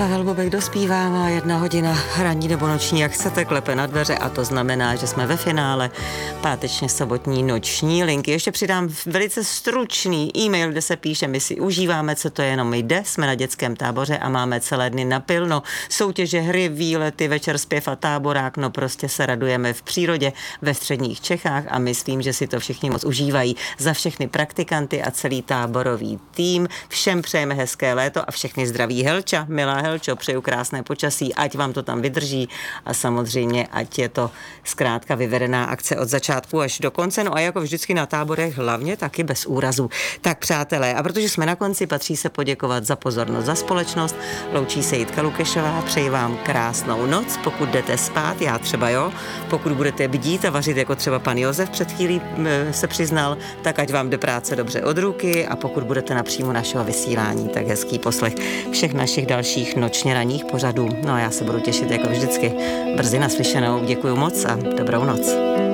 Pavel Bobek dospívá, 1 hodina ranní nebo noční, jak chcete, klepe na dveře a to znamená, že jsme ve finále pátečně sobotní noční linky. Ještě přidám velice stručný e-mail, kde se píše, my si užíváme, co to jenom jde, jsme na dětském táboře a máme celé dny napilno. Soutěže, hry, výlety, večer zpěv a táborák, no prostě se radujeme v přírodě ve středních Čechách a myslím, že si to všichni moc užívají. Za všechny praktikanty a celý táborový tým všem přejeme hezké léto a všechny zdraví Helča. Milá Helčo, přeju krásné počasí, ať vám to tam vydrží a samozřejmě, ať je to zkrátka vyvedená akce od začátku až do konce, no a jako vždycky na táborech hlavně taky bez úrazů. Tak přátelé, a protože jsme na konci, patří se poděkovat za pozornost, za společnost. Loučí se Jitka Lukešová, přeji vám krásnou noc, pokud jdete spát, já třeba jo, pokud budete bdít a vařit, jako třeba pan Josef před chvílí se přiznal, tak ať vám jde práce dobře od ruky a pokud budete napřímo našeho vysílání, tak hezký poslech všech našich dalších nočně ranních pořadů. No a já se budu těšit jako vždycky brzy naslyšenou. Děkuju moc a dobrou noc.